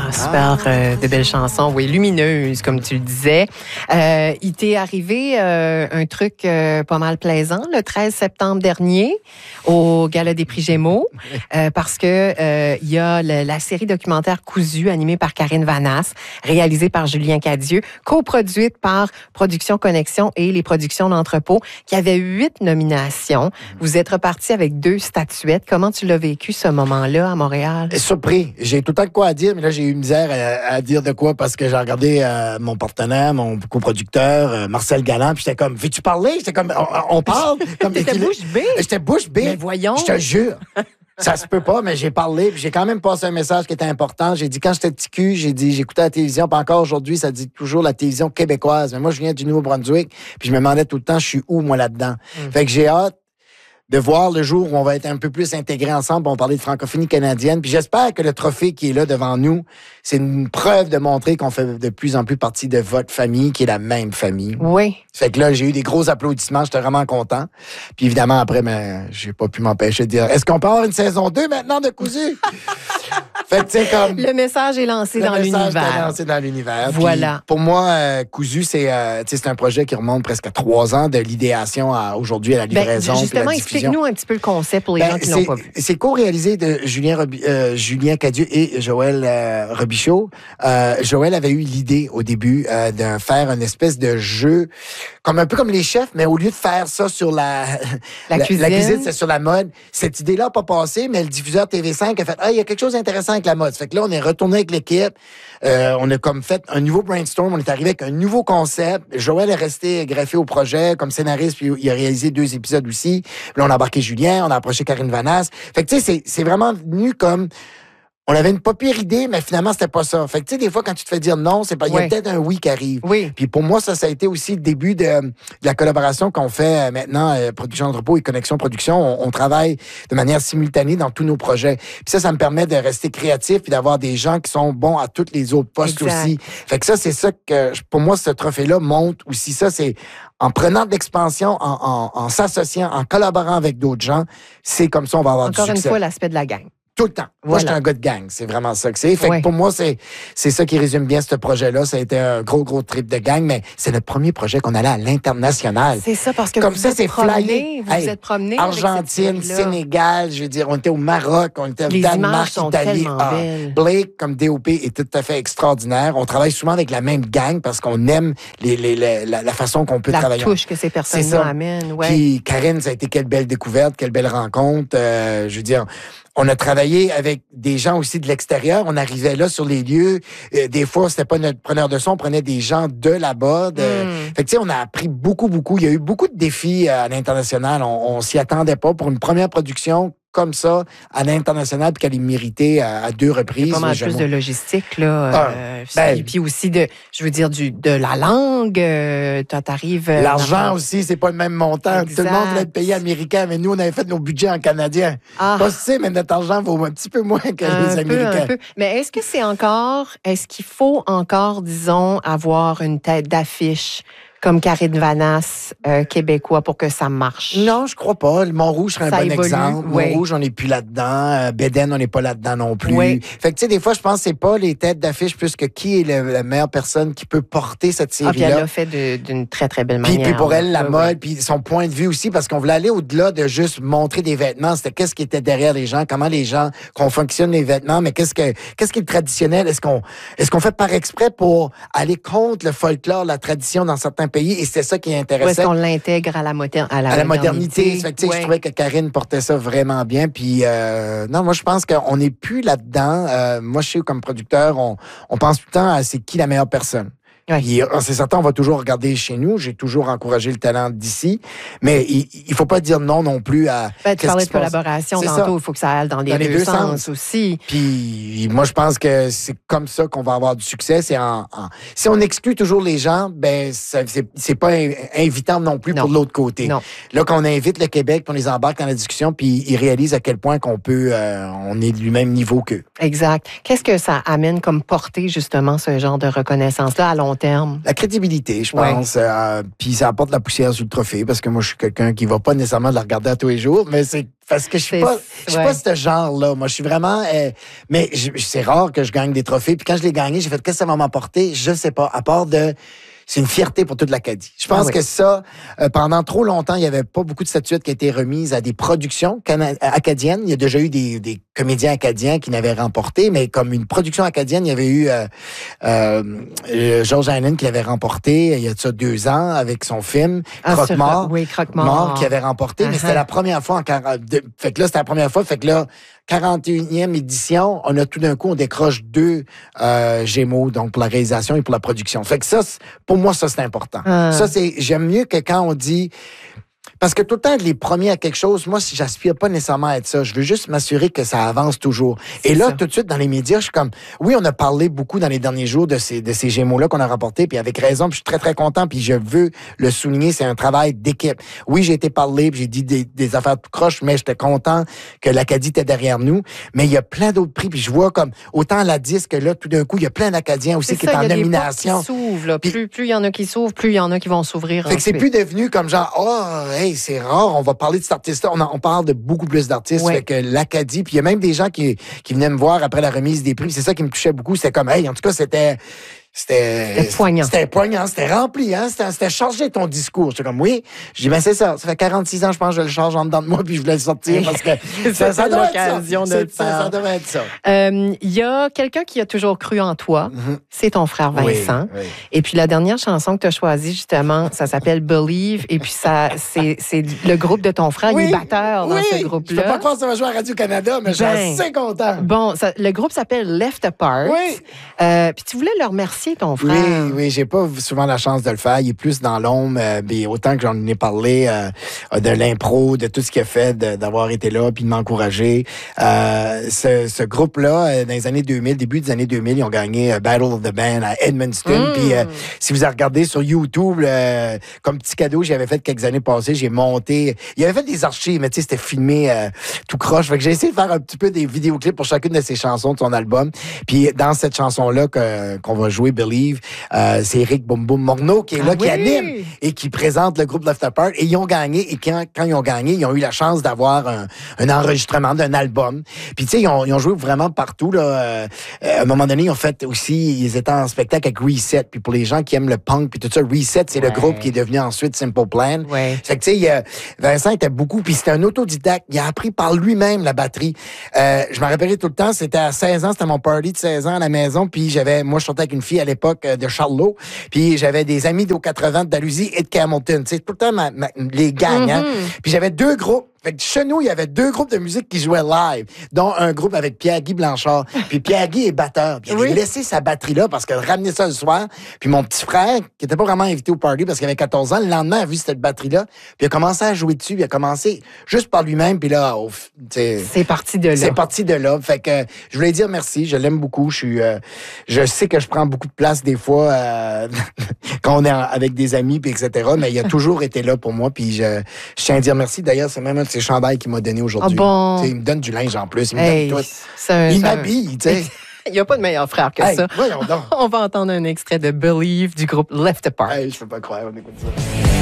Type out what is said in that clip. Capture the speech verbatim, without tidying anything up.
super ah. euh, de belles chansons, oui, lumineuses, comme tu le disais. Euh, il t'est arrivé euh, un truc euh, pas mal plaisant le treize septembre dernier au Gala des Prix Gémeaux, euh, parce que euh, il y a le, la série documentaire Cousu, animée par Karine Vanasse, réalisée par Julien Cadieux, coproduite par Production Connexion et les Productions d'Entrepôt, qui avait huit nominations. Vous êtes reparti avec deux statuettes. Comment tu l'as vécu, ce moment-là, à Montréal? Surpris. J'ai tout le temps de quoi à dire, mais là, j'ai eu misère à, à dire de quoi parce que j'ai regardé euh, mon partenaire, mon coproducteur, euh, Marcel Galland, puis j'étais comme, veux-tu parler? J'étais comme, on, on parle? T'étais bouche bée. J'étais bouche bée. Mais voyons. Je te jure. Ça se peut pas, mais j'ai parlé, puis j'ai quand même passé un message qui était important. J'ai dit, quand j'étais petit cul, j'ai dit, j'écoutais la télévision, puis encore aujourd'hui, ça dit toujours la télévision québécoise. Mais moi, je viens du Nouveau-Brunswick, puis je me demandais tout le temps, je suis où, moi, là-dedans? Mm. Fait que j'ai hâte de voir le jour où on va être un peu plus intégrés ensemble. On va parler de francophonie canadienne. Puis j'espère que le trophée qui est là devant nous, c'est une preuve de montrer qu'on fait de plus en plus partie de votre famille, qui est la même famille. Oui. Fait que là, j'ai eu des gros applaudissements. J'étais vraiment content. Puis évidemment, après, mais j'ai pas pu m'empêcher de dire, est-ce qu'on peut avoir une saison deux maintenant de Cousu? Fait que, tu sais, comme... Le message est lancé dans l'univers. Le message est lancé dans l'univers. Voilà. Puis, pour moi, euh, Cousu, c'est, euh, c'est un projet qui remonte presque à trois ans, de l'idéation à aujourd'hui à la livraison. Ben, justement, la explique-nous un petit peu le concept pour les ben, gens qui ne l'ont pas vu. C'est co-réalisé de Julien, Robi- euh, Julien Cadieux et Joël euh, Robichaud. Euh, Joël avait eu l'idée au début euh, de faire une espèce de jeu, comme un peu comme les chefs, mais au lieu de faire ça sur la, la, la cuisine, la cuisine c'est sur la mode. Cette idée-là n'a pas passé, mais le diffuseur T V cinq a fait « Ah, il y a quelque chose d'intéressant avec la mode. » Fait que là, on est retourné avec l'équipe. Euh, on a comme fait un nouveau brainstorm. On est arrivé avec un nouveau concept. Joël est resté greffé au projet comme scénariste, puis il a réalisé deux épisodes aussi. Puis là, on a embarqué Julien, on a approché Karine Vanasse. Fait que tu sais, c'est, c'est vraiment venu comme... On avait une pas pire idée, mais finalement, c'était pas ça. Fait que, tu sais, des fois, quand tu te fais dire non, c'est pas, il y a oui. peut-être un oui qui arrive. Oui. Puis pour moi, ça, ça a été aussi le début de, de la collaboration qu'on fait maintenant, euh, Production Entrepôt et Connexion Production. On, on travaille de manière simultanée dans tous nos projets. Puis ça, ça me permet de rester créatif et d'avoir des gens qui sont bons à tous les autres postes exact. Aussi. Fait que ça, c'est ça que, pour moi, ce trophée-là montre aussi ça, c'est en prenant de l'expansion, en, en, en s'associant, en collaborant avec d'autres gens, c'est comme ça on va avoir Encore du succès. Encore une fois, l'aspect de la gang. Tout le temps. Moi, voilà. J'étais un gars de gang. C'est vraiment ça que c'est. Fait ouais. que pour moi, c'est, c'est ça qui résume bien ce projet-là. Ça a été un gros, gros trip de gang, mais c'est le premier projet qu'on allait à l'international. C'est ça, parce que comme vous ça, êtes c'est promené, flyé. vous hey, êtes promené. Argentine, Sénégal, je veux dire, on était au Maroc, on était au Les Danemark, sont Italie. Ah, Blake, comme D O P, est tout à fait extraordinaire. On travaille souvent avec la même gang parce qu'on aime les, les, les, la, la façon qu'on peut la travailler. La touche que ces personnes-là amènent. Ouais. Puis Karine, ça a été quelle belle découverte, quelle belle rencontre. Euh, je veux dire... On a travaillé avec des gens aussi de l'extérieur. On arrivait là sur les lieux. Euh, des fois, c'était pas notre preneur de son, on prenait des gens de là-bas. De... Mm. Fait que tu sais, on a appris beaucoup, beaucoup. Il y a eu beaucoup de défis à l'international. On, on s'y attendait pas pour une première production comme ça à l'international puis qu'elle est méritée à, à deux reprises. Pas mal plus de logistique là. Ah, euh, ben, puis aussi de, je veux dire du de la langue. Euh, t'arrives. Euh, L'argent aussi, c'est pas le même montant. Exact. Tout le monde voulait être payé américain, mais nous on avait fait nos budgets en canadien. Ah. Pas si, mais notre argent vaut un petit peu moins que un les peu, Américains. Un peu. Mais est-ce que c'est encore, est-ce qu'il faut encore, disons, avoir une tête d'affiche? Comme Karine Vanasse, euh, québécois, pour que ça marche? Non, je crois pas. Le Montrouge serait un ça bon évolue, exemple. Oui. Montrouge, on n'est plus là-dedans. Euh, Bédène, on n'est pas là-dedans non plus. Oui. Fait que, tu sais, des fois, je pense que c'est pas les têtes d'affiche plus que qui est le, la meilleure personne qui peut porter cette série-là. Ah, puis elle l'a fait de, d'une très, très belle puis, manière. Puis pour elle, la oui, mode, oui. puis son point de vue aussi, parce qu'on voulait aller au-delà de juste montrer des vêtements. C'était qu'est-ce qui était derrière les gens, comment les gens, qu'on fonctionne les vêtements, mais qu'est-ce que, qu'est-ce qui est traditionnel? Est-ce qu'on, est-ce qu'on fait par exprès pour aller contre le folklore, la tradition dans certains pays? Et c'est ça qui est intéressant. Est-ce qu'on l'intègre à la, moder- à la, à la modernité? modernité. Fait que, ouais. Je trouvais que Karine portait ça vraiment bien. Puis, euh, non, moi, je pense qu'on n'est plus là-dedans. Euh, moi, je sais, comme producteur, on, on pense tout le temps à c'est qui la meilleure personne. Ouais. Puis, c'est certain, on va toujours regarder chez nous. J'ai toujours encouragé le talent d'ici. Mais il ne faut pas dire non non plus à... Ben, tu parlais de collaboration tantôt. Il faut que ça aille dans les, dans les deux, deux sens, sens aussi. Puis moi, je pense que c'est comme ça qu'on va avoir du succès. C'est en, en... Si on exclut toujours les gens, ben ça, c'est, c'est pas invitant non plus non. pour l'autre côté. Non. Là, qu'on invite le Québec, on les embarque dans la discussion, puis ils réalisent à quel point qu'on peut... Euh, on est du même niveau qu'eux. Exact. Qu'est-ce que ça amène comme portée, justement, ce genre de reconnaissance-là à long terme? La crédibilité, je Ouais. pense. Euh, puis ça apporte la poussière sur le trophée parce que moi, je suis quelqu'un qui va pas nécessairement la regarder à tous les jours, mais c'est parce que je suis C'est- pas, je suis ouais. pas ce genre-là. Moi, je suis vraiment. euh, mais je- c'est rare que je gagne des trophées. Puis quand je l'ai gagné, j'ai fait qu'est-ce que ça va m'apporter? Je sais pas. À part de. C'est une fierté pour toute l'Acadie. Je pense Ah oui. que ça, euh, pendant trop longtemps, il n'y avait pas beaucoup de statuettes qui étaient remises à des productions cana- acadiennes. Il y a déjà eu des, des comédiens acadiens qui n'avaient remporté, mais comme une production acadienne, il y avait eu euh, euh, euh, George Allen qui l'avait remporté il y a de ça deux ans avec son film Ah, sur- Croque-mort. Oui, Croque-mort. Mort qui avait remporté, mais Uh-huh. c'était la première fois en quarante de- fait que là, c'était la première fois. Fait que là, quarante et unième édition, on a tout d'un coup, on décroche deux euh, Gémeaux, donc pour la réalisation et pour la production. Fait que ça, c'est- pour moi, ça, c'est important. Ah. Ça, c'est, j'aime mieux que quand on dit, parce que tout le temps, être les premiers à quelque chose, moi, si j'aspire pas nécessairement à être ça, je veux juste m'assurer que ça avance toujours. Et là, ça. tout de suite, dans les médias, je suis comme, oui, on a parlé beaucoup dans les derniers jours de ces, de ces Gémeaux-là qu'on a remportés, puis avec raison, puis je suis très, très content, puis je veux le souligner, c'est un travail d'équipe. Oui, j'ai été parlé, puis j'ai dit des, des affaires tout croches, mais j'étais content que l'Acadie était derrière nous. Mais il y a plein d'autres prix, puis je vois comme, autant la disque, là, tout d'un coup, il y a plein d'Acadiens aussi C'est qui ça, est en il y a des nomination. portes qui s'ouvrent, là. Puis- Plus plus il y en a qui s'ouvrent, plus il y en a qui vont s'ouvrir. Fait que c'est ensuite. plus devenu comme genre, oh, hey, c'est rare, on va parler de cet artiste-là. On, en- on parle de beaucoup plus d'artistes. Ouais. Fait que l'Acadie, puis il y a même des gens qui, qui venaient me voir après la remise des prix. C'est ça qui me touchait beaucoup. C'était comme, hey, en tout cas, c'était. C'était C'était poignant. C'était poignant, c'était rempli, hein? C'était, c'était chargé ton discours. J'étais comme, oui. Je dis, ben c'est ça. Ça fait quarante-six ans, je pense, que je le charge en dedans de moi, puis je voulais le sortir parce que ça, ça C'était doit être ça. l'occasion de C'est- le ça, faire. ça devait être ça. Euh, Il y a quelqu'un qui a toujours cru en toi. Mhm. C'est ton frère Vincent. Oui, oui. Et puis la dernière chanson que tu as choisie, justement, ça s'appelle Believe. Et puis ça, c'est, c'est le groupe de ton frère. Il est batteur dans oui. ce Je peux groupe-là. pas croire que ça va jouer à Radio-Canada, mais je Ben. suis assez content. Bon, ça- le groupe s'appelle Left Apart. Oui. Euh, puis tu voulais le remercier, ton frère. Oui, oui, j'ai pas souvent la chance de le faire. Il est plus dans l'ombre. Euh, mais autant que j'en ai parlé euh, de l'impro, de tout ce qu'il a fait, de- d'avoir été là, puis de m'encourager. Euh, ce ce groupe-là, euh, dans les années deux mille, début des années deux mille, ils ont gagné euh, Battle of the Band à Edmundston. Mm. Puis euh, si vous avez regardé sur YouTube, euh, comme petit cadeau, j'avais fait quelques années passées, j'ai monté. Il avait fait des archives, mais tu sais, c'était filmé euh, tout croche. Fait que j'ai essayé de faire un petit peu des vidéoclips pour chacune de ses chansons de son album. Puis dans cette chanson-là que- qu'on va jouer, Believe, euh, c'est Eric Boum Boum Morneau qui est là, Ah qui oui! anime et qui présente le groupe Left Apart. Et ils ont gagné. Et quand, quand ils ont gagné, ils ont eu la chance d'avoir un, un enregistrement d'un album. Puis tu sais, ils ont, ils ont joué vraiment partout. Là. Euh, à un moment donné, ils ont fait aussi, ils étaient en spectacle avec Reset. Puis pour les gens qui aiment le punk, puis tout ça, Reset, c'est le Ouais. groupe qui est devenu ensuite Simple Plan. Ouais. Fait que, tu sais, il y a- Vincent était beaucoup, puis c'était un autodidacte. Il a appris par lui-même la batterie. Euh, je me rappelais tout le temps, c'était à seize ans, c'était mon party de seize ans à la maison, puis j'avais, moi, je sortais avec une fille à l'époque euh, de Charlot, puis j'avais des amis d'O quatre-vingts, de Dalhousie et de Hamilton. Tu sais, tout le temps, ma- ma- les gangs, hein. Mm-hmm. Puis j'avais deux groupes. Fait que chez nous, il y avait deux groupes de musique qui jouaient live, dont un groupe avec Pierre-Guy Blanchard. Puis Pierre-Guy est batteur. Puis il avait Oui. laissé sa batterie là parce qu'il ramenait ça le soir. Puis mon petit frère, qui était pas vraiment invité au party parce qu'il avait quatorze ans, le lendemain a vu cette batterie-là. Puis il a commencé à jouer dessus. Puis il a commencé juste par lui-même. Puis là, au f- tu sais, C'est parti de là. c'est parti de là. Fait que euh, je voulais dire merci. Je l'aime beaucoup. Je suis, euh, je sais que je prends beaucoup de place des fois euh, quand on est en- avec des amis, puis et cetera. Mais il a toujours été là pour moi. Puis je, je tiens à dire merci. D'ailleurs, c'est même un de ses chandails qu'il m'a donné aujourd'hui. Ah bon? Tu sais, il me donne du linge en plus. Il me Hey, donne tout. c'est un- Il c'est un- m'habille, tu sais. Il n'y a pas de meilleur frère que Hey, ça. voyons donc. On va entendre un extrait de Believe du groupe Left Apart. Hey, je peux pas croire. On écoute ça.